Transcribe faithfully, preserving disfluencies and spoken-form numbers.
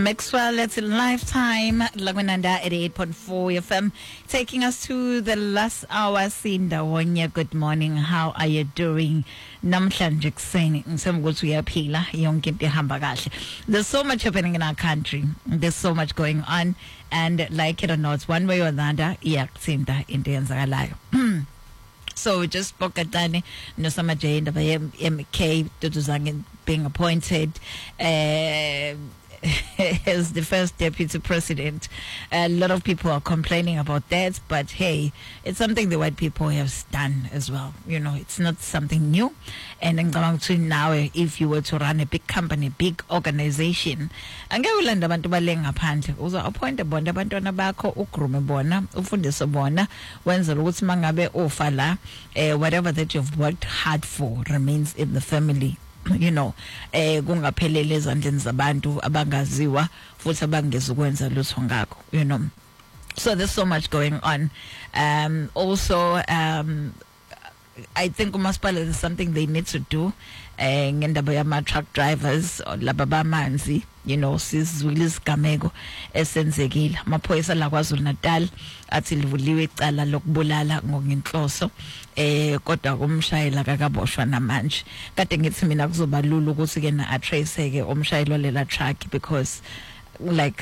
Maxwell, it's a lifetime. Lagwananda at eight point four F M. Taking us to the last hour. Sinda Wonya, good morning. How are you doing? Namhlanje kuseni ngisemgothi uyaphila yonke into ihamba kahle. There's so much happening in our country. There's so much going on, and like it or not, one way or another, iyakuthinta into eyenzakalayo. So we just spoke at Dani Nosama Jane of M K Duduzang being appointed uh, as the first deputy president. A lot of people are complaining about that, but hey, it's something the white people have done as well. You know, it's not something new. And I'm going to now, if you were to run a big company, big organization, angewulanda abantu balenga phandle uza appoint bona abantwana bakho ugrume bona ufundise bona wenzela ukuthi mangabe ofa la eh whatever that you've worked hard for remains in the family. You know, eh kungaphelele ezandleni zabantu abangaziwa futhi abangezukwenza lutho ngakho, you know. So there's so much going on. Um also um I think umasipala is something they need to do. Eh ngendaba yama truck drivers laba bamanzi, you know, sizwile isigameko esenzekile amaphoyisa la KwaZulu Natal athi livuliwe icala lokubulala ngokunhloso eh kodwa kumshayela kakaboshwa namanje. Kade ngithi mina kuzoba lula ukuthi ke na trace ke umshayelo lela truck because like